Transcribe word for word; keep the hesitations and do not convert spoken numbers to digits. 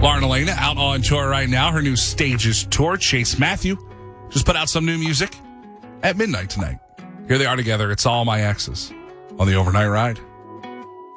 Lauren Elena out on tour right now. Her new Stages tour. Chase Matthew just put out some new music at midnight tonight. Here they are together. It's All My Exes on the Overnight Ride.